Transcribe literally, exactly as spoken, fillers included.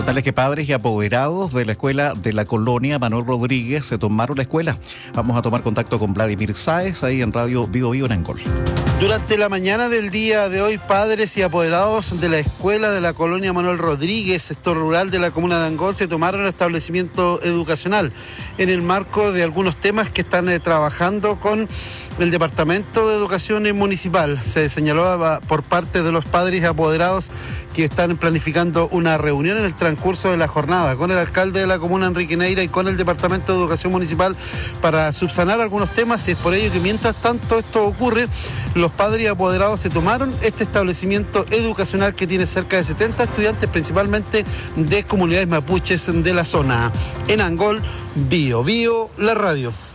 Contarles que padres y apoderados de la escuela de la colonia Manuel Rodríguez se tomaron la escuela. Vamos a tomar contacto con Vladimir Sáez, ahí en Radio Bio Bio en Angol. Durante la mañana del día de hoy, padres y apoderados de la escuela de la colonia Manuel Rodríguez, sector rural de la comuna de Angol, se tomaron el establecimiento educacional en el marco de algunos temas que están eh, trabajando con el Departamento de Educación Municipal. Se señaló por parte de los padres y apoderados que están planificando una reunión en el transcurso de la jornada con el alcalde de la comuna, Enrique Neira, y con el Departamento de Educación Municipal para subsanar algunos temas. Y es por ello que mientras tanto esto ocurre, los padres y apoderados se tomaron este establecimiento educacional que tiene cerca de setenta estudiantes, principalmente de comunidades mapuches de la zona. En Angol, Bio Bio, la radio.